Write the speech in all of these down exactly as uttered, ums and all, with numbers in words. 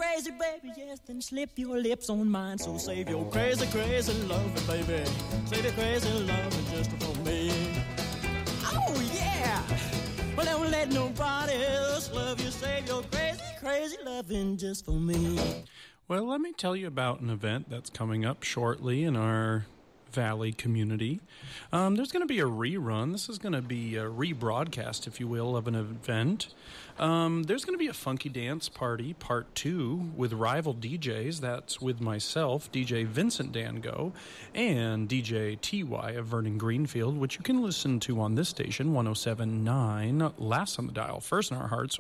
crazy, baby, yes, then slip your lips on mine. So save your crazy, crazy loving, baby. Save your crazy loving just for me. Oh, yeah. Well, don't let nobody else love you. Save your crazy, crazy loving just for me. Well, let me tell you about an event that's coming up shortly in our Valley community. Um, there's going to be a rerun. This is going to be a rebroadcast, if you will, of an event. Um, there's going to be a funky dance party, part two, with rival D Js. That's with myself, D J Vincent Dango, and D J T Y of Vernon Greenfield, which you can listen to on this station, one oh seven point nine, last on the dial, first in our hearts,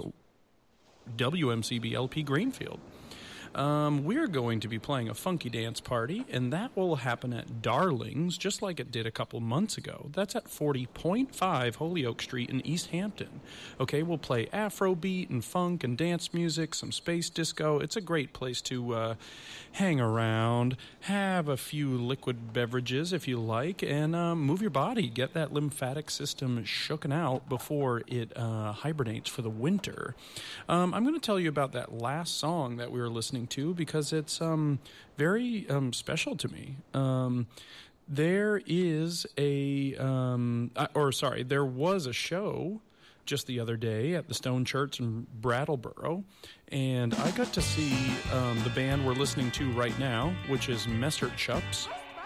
W M C B L P Greenfield. Um, we're going to be playing a funky dance party, and that will happen at Darling's, just like it did a couple months ago. That's at forty point five Holyoke Street in East Hampton. Okay, we'll play Afrobeat and funk and dance music, some space disco. It's a great place to uh, hang around, have a few liquid beverages if you like, and uh, move your body. Get that lymphatic system shooken out before it uh, hibernates for the winter. Um, I'm going to tell you about that last song that we were listening to because it's um, very um, special to me. Um, there is a, um, uh, or sorry, there was a show just the other day at the Stone Church in Brattleboro, and I got to see um, the band we're listening to right now, which is Messer Chups.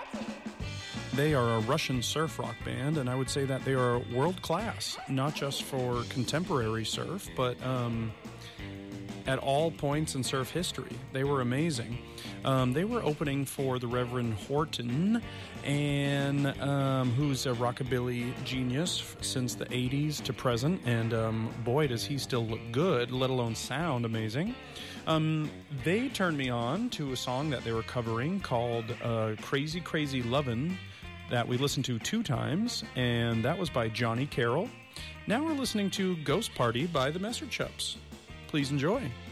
They are a Russian surf rock band, and I would say that they are world class, not just for contemporary surf, but um, at all points in surf history. They were amazing. Um, they were opening for the Reverend Horton, and um, who's a rockabilly genius since the eighties to present, and um, boy, does he still look good, let alone sound amazing. Um, they turned me on to a song that they were covering called uh, Crazy Crazy Lovin', that we listened to two times, and that was by Johnny Carroll. Now we're listening to Ghost Party by the Messer Chups. Please enjoy.